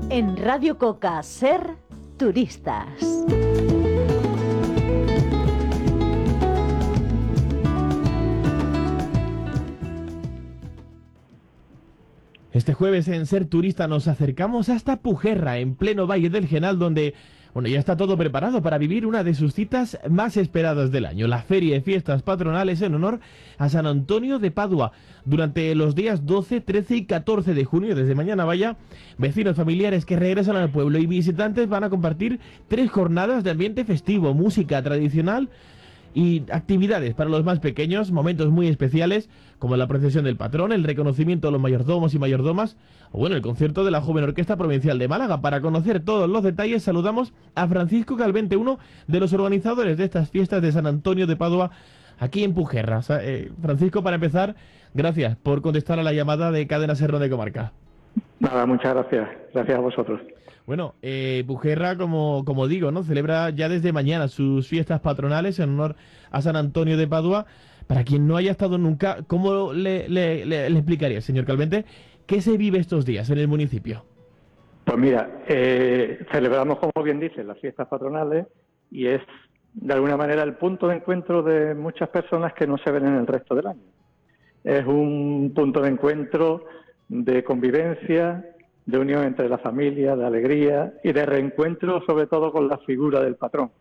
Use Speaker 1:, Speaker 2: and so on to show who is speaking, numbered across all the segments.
Speaker 1: En Radio Coca, Ser Turistas.
Speaker 2: Este jueves en Ser Turista nos acercamos hasta Pujerra, en pleno Valle del Genal, donde ya está todo preparado para vivir una de sus citas más esperadas del año, la Feria de Fiestas Patronales en honor a San Antonio de Padua. Durante los días 12, 13 y 14 de junio, desde mañana vaya, vecinos, familiares que regresan al pueblo y visitantes van a compartir 3 jornadas de ambiente festivo, música tradicional y actividades para los más pequeños, momentos muy especiales como la procesión del patrón, el reconocimiento a los mayordomos y mayordomas o el concierto de la Joven Orquesta Provincial de Málaga. Para conocer todos los detalles saludamos a Francisco Calvente, uno de los organizadores de estas fiestas de San Antonio de Padua aquí en Pujerra. Francisco, para empezar, gracias por contestar a la llamada de Cadena Ser de Comarca.
Speaker 3: Nada, muchas gracias. Gracias a vosotros.
Speaker 2: Bueno, Pujerra, como digo, ¿no?, celebra ya desde mañana sus fiestas patronales en honor a San Antonio de Padua. Para quien no haya estado nunca, ¿cómo le explicaría, señor Calvente, qué se vive estos días en el municipio?
Speaker 3: Pues mira, celebramos, como bien dice, las fiestas patronales y es, de alguna manera, el punto de encuentro de muchas personas que no se ven en el resto del año. Es un punto de encuentro de convivencia, de unión entre la familia, de alegría y de reencuentro, sobre todo con la figura del patrón.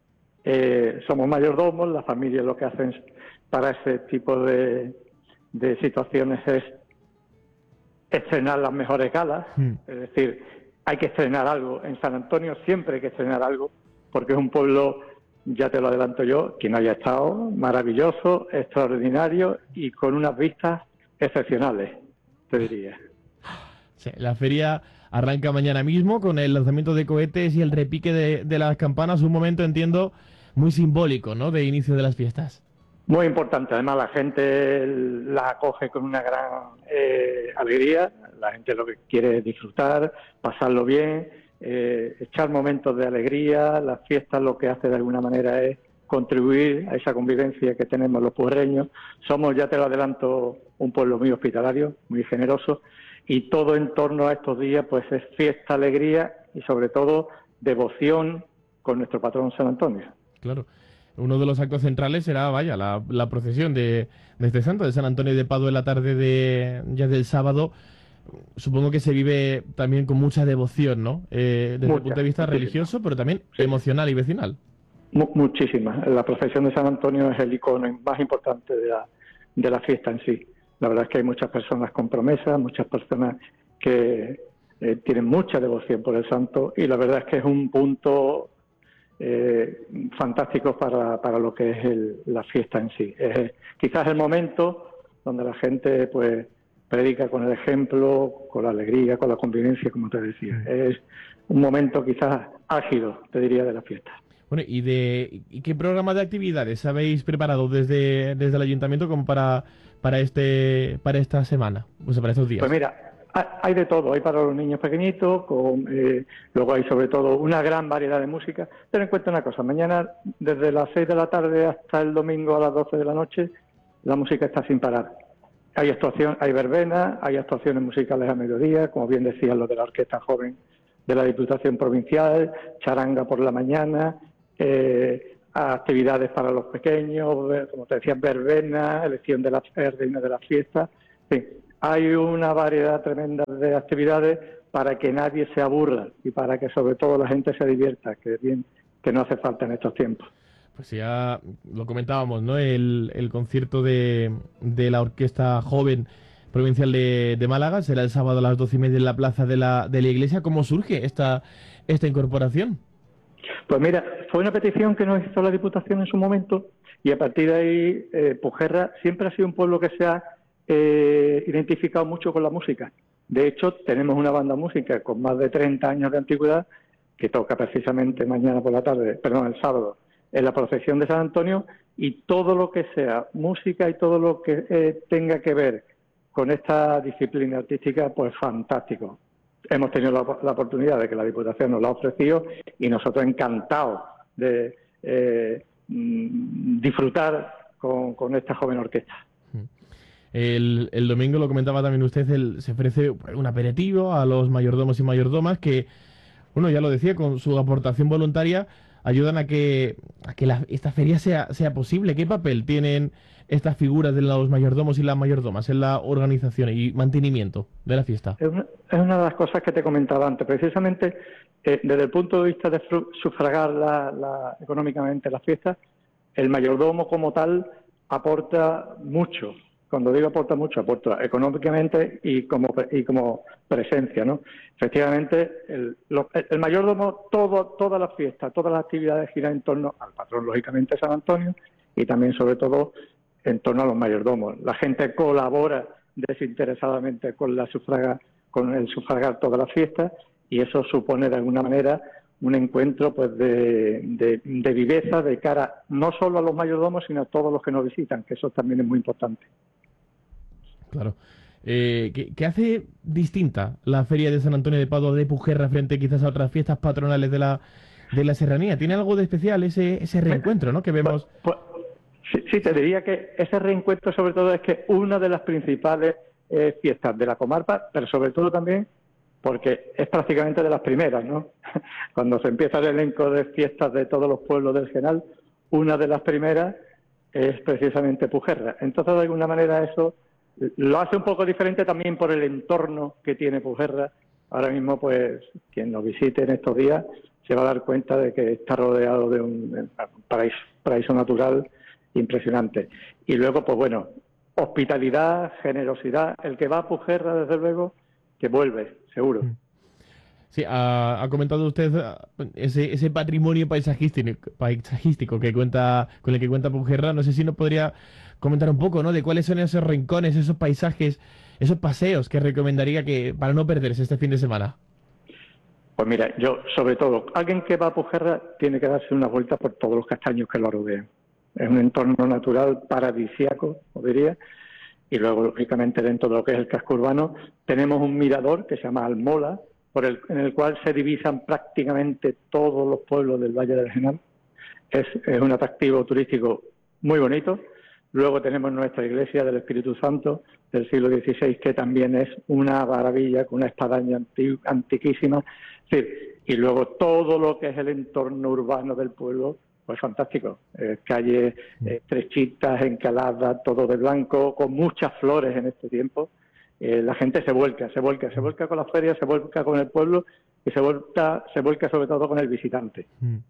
Speaker 3: Somos mayordomos, la familia lo que hacen para ese tipo de situaciones es estrenar las mejores galas, es decir, hay que estrenar algo. En San Antonio siempre hay que estrenar algo, porque es un pueblo, ya te lo adelanto yo, quien no haya estado, maravilloso, extraordinario y con unas vistas excepcionales, te diría.
Speaker 2: Sí, la feria arranca mañana mismo con el lanzamiento de cohetes y el repique de las campanas, un momento, entiendo, muy simbólico, ¿no?, de inicio de las fiestas.
Speaker 3: Muy importante, además la gente la acoge con una gran alegría, la gente lo que quiere es disfrutar, pasarlo bien, echar momentos de alegría. Las fiestas lo que hace de alguna manera es contribuir a esa convivencia que tenemos los puerreños. Somos, ya te lo adelanto, un pueblo muy hospitalario, muy generoso, y todo en torno a estos días pues es fiesta, alegría y sobre todo devoción con nuestro patrón San Antonio.
Speaker 2: Claro. Uno de los actos centrales será, la procesión de este santo, de San Antonio de Padua, en la tarde ya del sábado. Supongo que se vive también con mucha devoción, ¿no? Desde el punto de vista religioso, pero también emocional y vecinal.
Speaker 3: Muchísimas. La procesión de San Antonio es el icono más importante de la fiesta en sí. La verdad es que hay muchas personas con promesas, muchas personas que tienen mucha devoción por el santo, y la verdad es que es un punto fantástico para lo que es la fiesta en sí. Es quizás el momento donde la gente pues predica con el ejemplo, con la alegría, con la convivencia, como te decía. Es un momento quizás álgido, te diría, de la fiesta.
Speaker 2: Bueno, ¿y qué programa de actividades habéis preparado desde el ayuntamiento como para esta semana, o sea, para estos días?
Speaker 3: Pues mira, hay de todo. Hay para los niños pequeñitos, luego hay sobre todo una gran variedad de música. Ten en cuenta una cosa: mañana desde las 6 de la tarde hasta el domingo a las 12 de la noche la música está sin parar. Hay verbenas, hay actuaciones musicales a mediodía, como bien decían los de la Orquesta Joven de la Diputación Provincial, charanga por la mañana, actividades para los pequeños, como te decía, verbena, elección de la reina de la fiesta. En fin, hay una variedad tremenda de actividades para que nadie se aburra y para que sobre todo la gente se divierta, que no hace falta en estos tiempos.
Speaker 2: Pues ya lo comentábamos, ¿no? El concierto de la Orquesta Joven Provincial de Málaga será el sábado a las 12:30 en la plaza de la iglesia. ¿Cómo surge esta incorporación?
Speaker 3: Pues mira, fue una petición que nos hizo la Diputación en su momento, y a partir de ahí Pujerra siempre ha sido un pueblo que se ha identificado mucho con la música. De hecho, tenemos una banda música con más de 30 años de antigüedad que toca precisamente el sábado, en la procesión de San Antonio, y todo lo que sea música y todo lo que tenga que ver con esta disciplina artística, pues fantástico. Hemos tenido la oportunidad de que la Diputación nos la ha ofrecido y nosotros encantados de disfrutar con esta joven orquesta.
Speaker 2: El domingo, lo comentaba también usted, se ofrece un aperitivo a los mayordomos y mayordomas que, bueno, ya lo decía, con su aportación voluntaria ayudan a que esta feria sea posible. ¿Qué papel tienen estas figuras de los mayordomos y las mayordomas en la organización y mantenimiento de la fiesta?
Speaker 3: Es una de las cosas que te comentaba antes. Precisamente, desde el punto de vista de sufragar económicamente las fiestas, el mayordomo como tal aporta mucho. Cuando digo aporta mucho, aporta económicamente y como presencia, ¿no? Efectivamente, el mayordomo, todas las fiestas, todas las actividades giran en torno al patrón, lógicamente, San Antonio, y también, sobre todo, en torno a los mayordomos. La gente colabora desinteresadamente con el sufragar todas las fiestas, y eso supone, de alguna manera, un encuentro pues de viveza de cara no solo a los mayordomos, sino a todos los que nos visitan, que eso también es muy importante.
Speaker 2: Claro. ¿Qué hace distinta la Feria de San Antonio de Padua de Pujerra frente quizás a otras fiestas patronales de la serranía? ¿Tiene algo de especial ese reencuentro, ¿no?, que vemos?
Speaker 3: Sí, te diría que ese reencuentro sobre todo es que una de las principales fiestas de la comarca, pero sobre todo también porque es prácticamente de las primeras, ¿no? Cuando se empieza el elenco de fiestas de todos los pueblos del Genal, una de las primeras es precisamente Pujerra. Entonces, de alguna manera, eso lo hace un poco diferente también por el entorno que tiene Pujerra. Ahora mismo, pues, quien nos visite en estos días se va a dar cuenta de que está rodeado de un paraíso natural impresionante. Y luego, pues bueno, hospitalidad, generosidad. El que va a Pujerra, desde luego, que vuelve, seguro.
Speaker 2: Sí, ha comentado usted ese patrimonio paisajístico con el que cuenta Pujerra. No sé si nos podría comentar un poco, ¿no?, de cuáles son esos rincones, esos paisajes, esos paseos que recomendaría para no perderse este fin de semana.
Speaker 3: Pues mira, yo, sobre todo, alguien que va a Pujerra tiene que darse una vuelta por todos los castaños que lo rodean. Es un entorno natural paradisíaco, os diría. Y luego, lógicamente, dentro de lo que es el casco urbano, tenemos un mirador que se llama Almola, en el cual se divisan prácticamente todos los pueblos del Valle del Genal. Es un atractivo turístico muy bonito. Luego tenemos nuestra iglesia del Espíritu Santo del siglo XVI, que también es una maravilla, con una espadaña antiquísima. Sí, y luego todo lo que es el entorno urbano del pueblo, pues fantástico. Calles estrechitas, encaladas, todo de blanco, con muchas flores en este tiempo. La gente se vuelca con las ferias, se vuelca con el pueblo y se vuelca sobre todo con el visitante.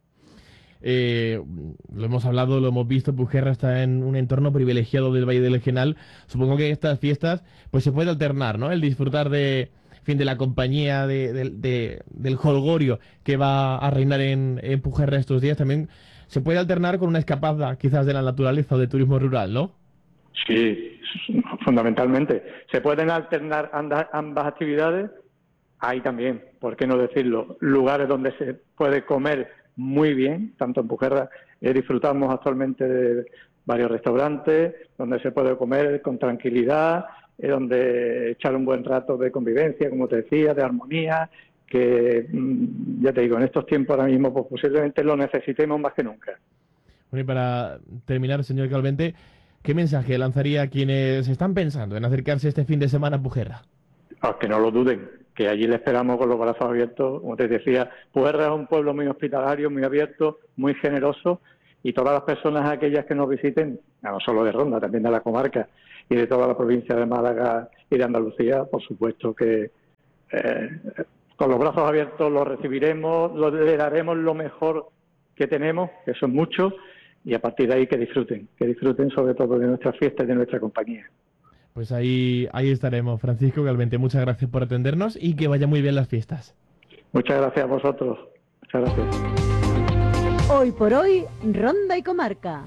Speaker 2: Lo hemos hablado, lo hemos visto, Pujerra está en un entorno privilegiado del Valle del Genal. Supongo que estas fiestas pues se puede alternar, ¿no?, el disfrutar de la compañía del jolgorio que va a reinar en Pujerra estos días. También se puede alternar con una escapada quizás de la naturaleza o de turismo rural, ¿no?
Speaker 3: Sí, fundamentalmente. Se pueden alternar ambas actividades. Hay también, ¿por qué no decirlo?, lugares donde se puede comer muy bien, tanto en Pujerra. Disfrutamos actualmente de varios restaurantes donde se puede comer con tranquilidad, donde echar un buen rato de convivencia, como te decía, de armonía, que ya te digo, en estos tiempos ahora mismo pues posiblemente lo necesitemos más que nunca.
Speaker 2: Bueno, y para terminar, señor Calvente, ¿qué mensaje lanzaría a quienes están pensando en acercarse este fin de semana a Pujerra?
Speaker 3: Que no lo duden, que allí le esperamos con los brazos abiertos. Como te decía, Pujerra es un pueblo muy hospitalario, muy abierto, muy generoso, y todas las personas aquellas que nos visiten, no solo de Ronda, también de la comarca y de toda la provincia de Málaga y de Andalucía, por supuesto que con los brazos abiertos los recibiremos, le daremos lo mejor que tenemos, que son muchos, y a partir de ahí que disfruten sobre todo de nuestras fiestas y de nuestra compañía.
Speaker 2: Pues ahí estaremos. Francisco Calvente, muchas gracias por atendernos y que vaya muy bien las fiestas.
Speaker 3: Muchas gracias a vosotros. Muchas gracias.
Speaker 1: Hoy por hoy, Ronda y Comarca.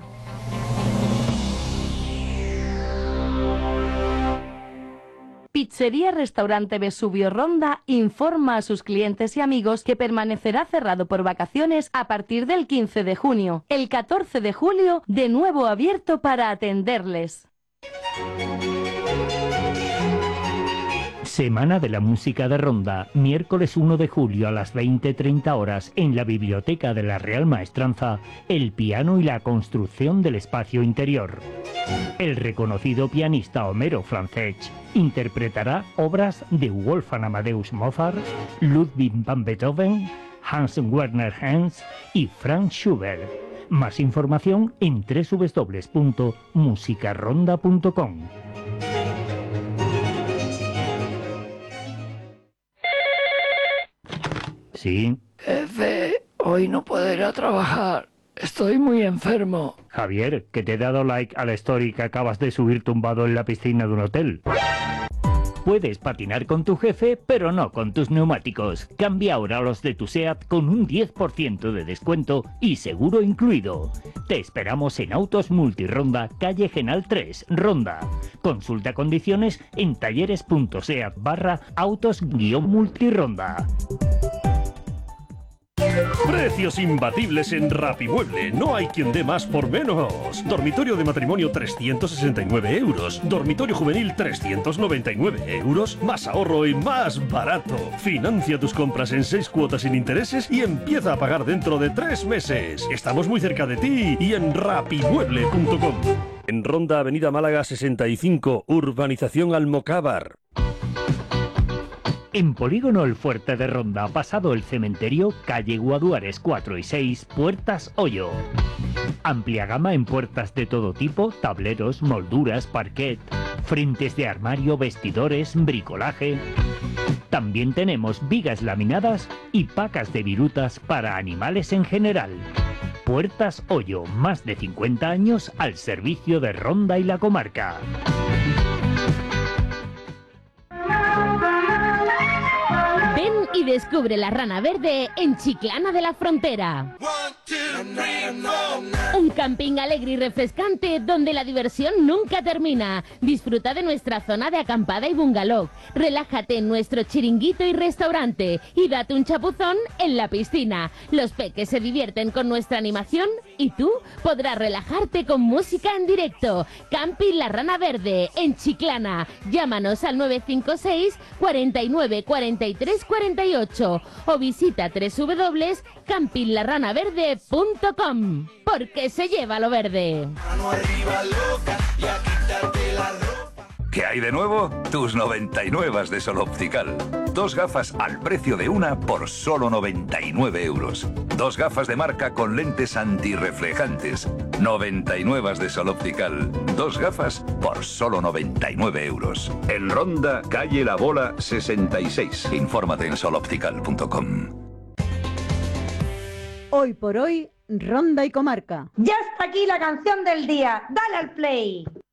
Speaker 1: Pizzería Restaurante Vesubio Ronda informa a sus clientes y amigos que permanecerá cerrado por vacaciones a partir del 15 de junio. El 14 de julio, de nuevo abierto para atenderles.
Speaker 4: Semana de la Música de Ronda, miércoles 1 de julio a las 20:30 horas en la Biblioteca de la Real Maestranza, el piano y la construcción del espacio interior. El reconocido pianista Homero Francesc interpretará obras de Wolfgang Amadeus Mozart, Ludwig van Beethoven, Hans Werner Henze y Franz Schubert. Más información en www.musicaronda.com. Sí.
Speaker 5: Jefe, hoy no puedo ir a trabajar. Estoy muy enfermo.
Speaker 4: Javier, que te he dado like a la story que acabas de subir tumbado en la piscina de un hotel. Puedes patinar con tu jefe, pero no con tus neumáticos. Cambia ahora los de tu SEAT con un 10% de descuento y seguro incluido. Te esperamos en Autos Multironda, calle Genal 3, Ronda. Consulta condiciones en talleres.seat/autos-multironda.
Speaker 6: Precios imbatibles en Rapimueble. No hay quien dé más por menos. Dormitorio de matrimonio 369 euros. Dormitorio juvenil 399 euros. Más ahorro y más barato. Financia tus compras en 6 cuotas sin intereses y empieza a pagar dentro de 3 meses. Estamos muy cerca de ti y en rapimueble.com. En Ronda, Avenida Málaga 65, Urbanización Almocávar.
Speaker 4: En Polígono El Fuerte de Ronda, pasado el cementerio, calle Guaduares 4 y 6, Puertas Hoyo. Amplia gama en puertas de todo tipo, tableros, molduras, parquet, frentes de armario, vestidores, bricolaje. También tenemos vigas laminadas y pacas de virutas para animales en general. Puertas Hoyo, más de 50 años al servicio de Ronda y la comarca.
Speaker 1: Ven y descubre la Rana Verde en Chiclana de la Frontera. Un camping alegre y refrescante donde la diversión nunca termina. Disfruta de nuestra zona de acampada y bungalow. Relájate en nuestro chiringuito y restaurante y date un chapuzón en la piscina. Los peques se divierten con nuestra animación y tú podrás relajarte con música en directo. Camping La Rana Verde en Chiclana. Llámanos al 956 49 43 48 o visita www.campinglarranaverde.com porque se lleva lo verde.
Speaker 7: ¿Qué hay de nuevo? Tus 99 de Sol Optical. 2 gafas al precio de una por solo 99 euros. 2 gafas de marca con lentes antirreflejantes. 99 de Sol Optical. 2 gafas por solo 99 euros. En Ronda, calle La Bola 66. Infórmate en soloptical.com.
Speaker 8: Hoy por hoy, Ronda y Comarca.
Speaker 9: Ya está aquí la canción del día. Dale al play.